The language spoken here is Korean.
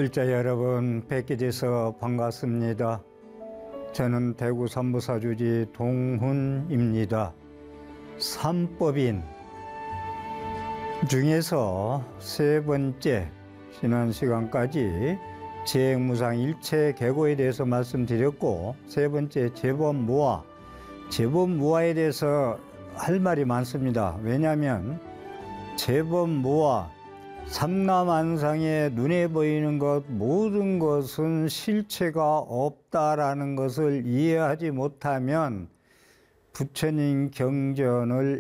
글자 여러분 뵙게 돼서 반갑습니다. 저는 대구 삼부사주지 동훈입니다. 삼법인 중에서 세 번째, 지난 시간까지 재행무상 일체계고에 대해서 말씀드렸고, 세 번째 재범무화, 재범무화에 대해서 할 말이 많습니다. 왜냐하면 재범무화, 삼라만상에 눈에 보이는 것 모든 것은 실체가 없다라는 것을 이해하지 못하면 부처님 경전을